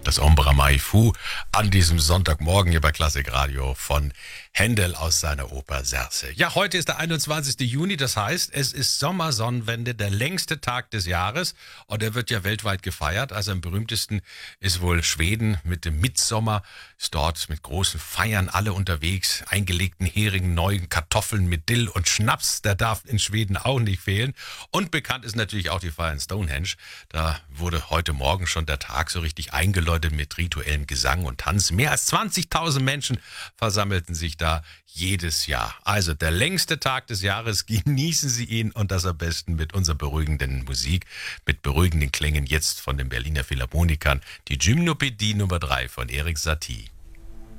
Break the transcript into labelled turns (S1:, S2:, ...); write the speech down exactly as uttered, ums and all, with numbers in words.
S1: das Ombra Mai Fu an diesem Sonntagmorgen hier bei Klassik Radio von Händel aus seiner Oper Serse. Ja, heute ist der einundzwanzigste Juni, das heißt, es ist Sommersonnenwende, der längste Tag des Jahres und er wird ja weltweit gefeiert. Also am berühmtesten ist wohl Schweden mit dem Mitsommer, ist dort mit großen Feiern alle unterwegs, eingelegten Heringen, neuen Kartoffeln mit Dill und Schnaps, der darf in Schweden auch nicht fehlen. Und bekannt ist natürlich auch die Feier in Stonehenge. Da wurde heute Morgen schon der Tag so richtig eingeläutet mit rituellem Gesang und Tanz. Mehr als zwanzigtausend Menschen versammelten sich da jedes Jahr. Also der längste Tag des Jahres, genießen Sie ihn und das am besten mit unserer beruhigenden Musik, mit beruhigenden Klängen jetzt von den Berliner Philharmonikern, die Gymnopädie Nummer drei von Erik Satie.